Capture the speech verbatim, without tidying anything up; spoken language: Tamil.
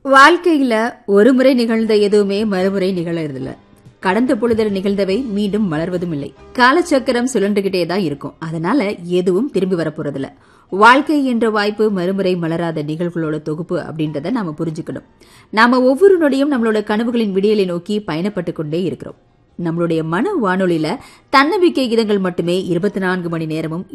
வாழ்க்கையில ஒரு முறை நிகழ்ந்த எதுவுமே மறுமுறை நிகழறதில்ல. கடந்த பொழுதில் நிகழ்ந்தவை மீண்டும் மலர்வதும் இல்லை. காலச்சக்கரம் சுழன்றுகிட்டே தான் இருக்கும். அதனால எதுவும் திரும்பி வரப்போறதில்ல. வாழ்க்கை என்ற வாய்ப்பு மறுமுறை மலராத நிகழ்வுகளோட தொகுப்பு அப்படின்றத நாம புரிஞ்சுக்கணும். நாம ஒவ்வொரு நொடியும் நம்மளோட கனவுகளின் விடியலை நோக்கி பயணப்பட்டு கொண்டே இருக்கிறோம். நம்மளுடைய மன வானொலியில தன்னம்பிக்கை கீதங்கள் மட்டுமே இருபத்தி நான்கு மணி நேரமும்